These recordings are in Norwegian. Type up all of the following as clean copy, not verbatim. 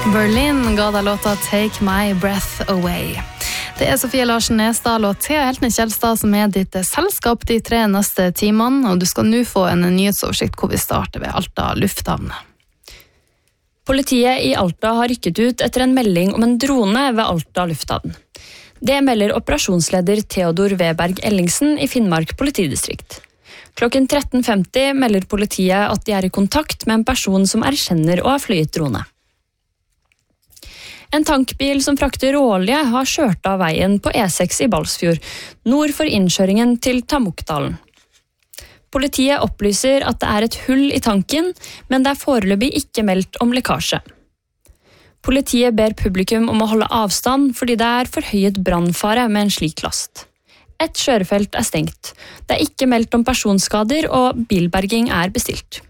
Berlin ga deg låta Take My Breath Away. Det Sofie Larsen Nesdal og Thea Heltene Kjellstad som ditt selskap de 3 neste timene, og du skal nå få en nyhetsoversikt hvor vi starter ved Alta lufthavn. Politiet i Alta har rykket ut etter en melding om en drone ved Alta lufthavn. Det melder operasjonsleder Theodor Weberg Ellingsen i Finnmark politidistrikt. Klokken 13.50 melder politiet at de i kontakt med en person som erkjenner å ha fløyet drone. En tankbil som frakter råolje har kjørt av veien på E6 i Balsfjord, nord for innkjøringen til Tamokdalen. Politiet opplyser at det et hull i tanken, men det foreløpig ikke meldt om lekkasje. Politiet ber publikum om å holde avstand fordi det forhøyet brannfare med en slik last. Et kjørefelt stengt. Det ikke meldt om personskader, og bilberging bestilt.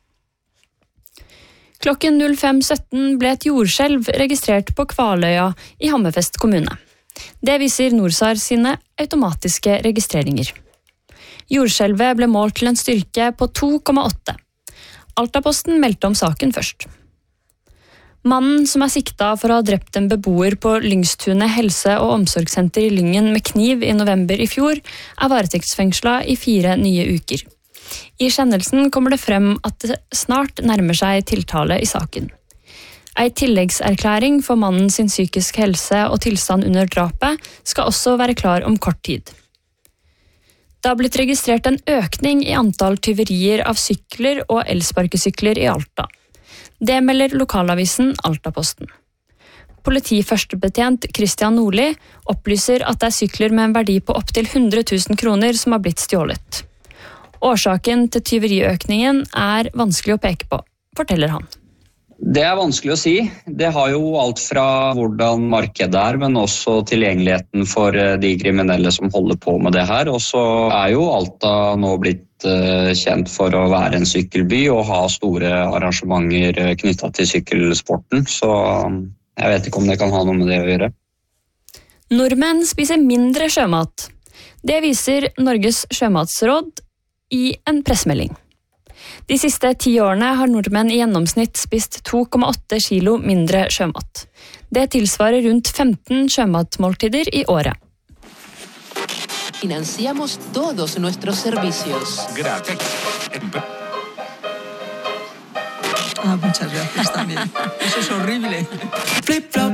Klokken 05.17 ble et jordskjelv registrert på Kvaløya i Hammerfest kommune. Det viser Norsar sine automatiske registreringer. Jordskjelvet ble målt til en styrke på 2,8. Altaposten meldte om saken først. Mannen som sikta for å ha drept en beboer på Lyngstunet helse- og omsorgssenter i Lyngen med kniv i november i fjor, varetektsfengslet i 4 nye uker. I kjennelsen kommer det frem at det snart nærmer seg tiltale i saken. En tilleggserklæring for mannen sin psykisk helse og tilstand under drapet skal også være klar om kort tid. Det har blitt registrert en økning i antall tyverier av sykler og elsparkesykler i Alta. Det melder lokalavisen Altaposten. Politiførstebetjent Christian Nordli opplyser at det sykler med en verdi på opptil 100 000 kroner som har blitt stjålet. Årsaken til tyveriøkningen vanskelig å peke på, forteller han. Det vanskelig å si. Det har jo alt fra hvordan markedet men også tilgjengeligheten for de kriminelle som holder på med det her. Og så jo Alta nå blitt kjent for å være en sykkelby og ha store arrangementer knyttet til sykkelsporten. Så jeg vet ikke om det kan ha noe med det å gjøre. Nordmenn spiser mindre sjømat. Det viser Norges sjømatsråd i en pressemelding. De siste 10 årene har nordmenn i gjennomsnitt spist 2,8 kilo mindre sjømat. Det tilsvarer rundt 15 sjømatmåltider i året. Financiamos todos nuestros servicios. Gratis. Muchas gracias también. Eso es horrible. Flip-flop.